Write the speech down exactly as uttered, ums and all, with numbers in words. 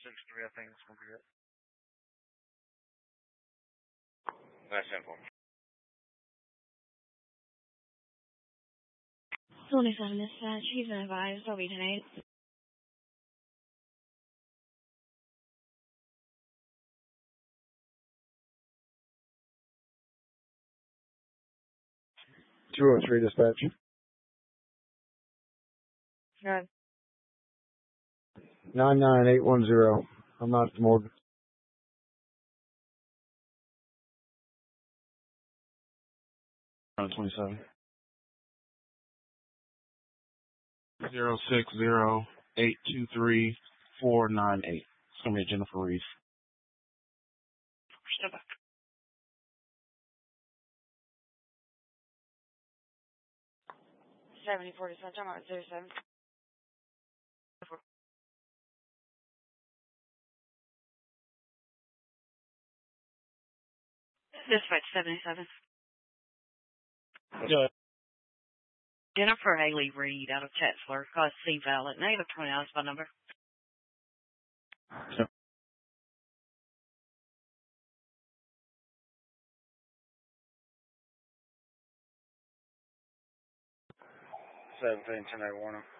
six three, I think it's going to be it. That's simple. twenty-seven dispatch, he's been advised, I'll be tonight. two oh three dispatch. Good. nine nine eight one zero. I'm not at the morgue. twenty-seven. Zero six zero eight two three four nine eight. It's gonna be Jennifer Reese. Still back. seventy-four dispatch, I'm at zero seven. Dispatch seventy-seven. Good. Jennifer Haley Reed out of Chatsworth, cause C valid. Name of twenty dollars by number. Yep. Seventeen ten eight one.